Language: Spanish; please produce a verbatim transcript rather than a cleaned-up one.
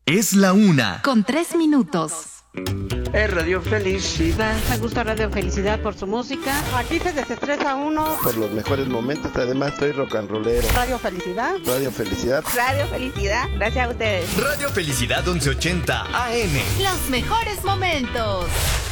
Es la una. Con tres minutos. Es Radio Felicidad. Me gusta Radio Felicidad por su música. Aquí se desestresa uno. Por los mejores momentos, además estoy rock and rollero. Radio Felicidad. Radio Felicidad. Radio Felicidad, gracias a ustedes. Radio Felicidad once ochenta A M. Los mejores momentos.